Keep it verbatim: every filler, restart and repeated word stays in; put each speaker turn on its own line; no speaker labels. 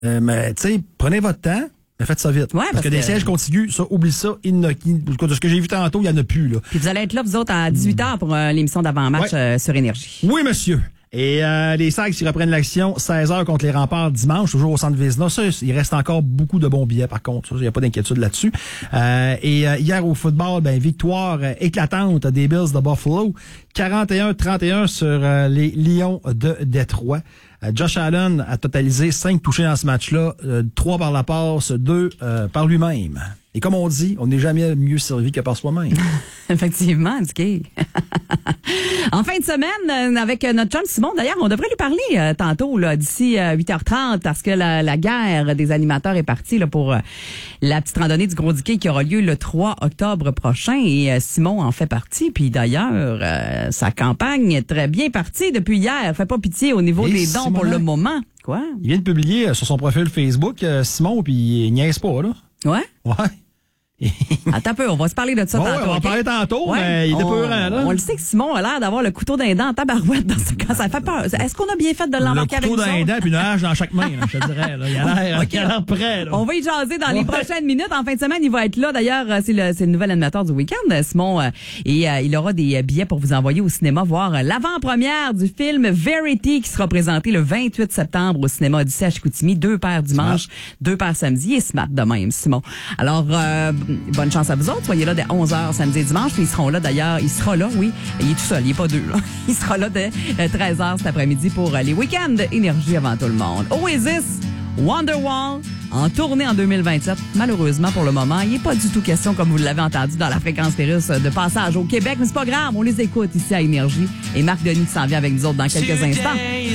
Euh, mais, tu sais, prenez votre temps. Mais faites ça vite.
Ouais,
parce,
parce
que des
que...
sièges contigus, ça, oublie ça. Il ne, il, de ce que j'ai vu tantôt, il n'y en a plus, là.
Puis vous allez être là, vous autres, à dix-huit heures pour euh, l'émission d'avant-match
ouais.
euh, sur Énergie.
Oui, monsieur. Et euh, les Sags qui reprennent l'action seize heures contre les Remparts dimanche, toujours au Centre Vézina. Ça, il reste encore beaucoup de bons billets, par contre. Il n'y a pas d'inquiétude là-dessus. Euh, et euh, hier au football, ben victoire euh, éclatante des Bills de Buffalo. quarante et un trente et un sur euh, les Lions de Détroit. Euh, Josh Allen a totalisé cinq touchés dans ce match-là, euh, trois par la passe, deux euh, par lui-même. Et comme on dit, on n'est jamais mieux servi que par soi-même.
Effectivement, Dicky. En fin de semaine, avec notre chum Simon, d'ailleurs, on devrait lui parler euh, tantôt, là, d'ici euh, huit heures trente, parce que la, la guerre des animateurs est partie là, pour euh, la petite randonnée du Gros Dicky qui aura lieu le trois octobre prochain. Et euh, Simon en fait partie. Puis d'ailleurs, euh, sa campagne est très bien partie depuis hier. Fait pas pitié au niveau
Et
des dons
Simon,
pour le moment. Quoi?
Il vient de publier euh, sur son profil Facebook, euh, Simon, puis il niaise pas, là.
Ouais?
Ouais.
Attends un peu, on va se parler de ça
bon,
tantôt.
Ouais, on va en
okay?
parler tantôt,
ouais,
mais il était
on,
peurant, là.
On le sait que Simon a l'air d'avoir le couteau d'un dent en tabarouette dans ce cas. Ça fait peur. Est-ce qu'on a bien fait de l'embarquer avec nous?
Le couteau d'un dent puis une hache dans chaque main, là, je te dirais. Là. Il a l'air okay. prêt. Là.
On va y jaser dans
ouais.
les prochaines minutes. En fin de semaine, il va être là. D'ailleurs, c'est le, c'est le nouvel animateur du week-end, Simon. Et euh, il aura des billets pour vous envoyer au cinéma voir l'avant-première du film Verity qui sera présenté le vingt-huit septembre au cinéma Odyssée à Chicoutimi. Deux paires dimanche, smart. deux paires samedi et smart de même, Simon. Alors, euh, bonne chance à vous autres. Soyez là dès onze heures samedi et dimanche. Puis ils seront là d'ailleurs. Il sera là, oui. Il est tout seul. Il n'est pas deux, là. Il sera là dès treize heures cet après-midi pour les week-ends Énergie avant tout le monde. Oasis, Wonderwall, en tournée en deux mille vingt-sept. Malheureusement, pour le moment, il n'est pas du tout question, comme vous l'avez entendu dans la fréquence Pérus, de passage au Québec. Mais c'est pas grave. On les écoute ici à Énergie. Et Marc Denis qui s'en vient avec nous autres dans quelques instants.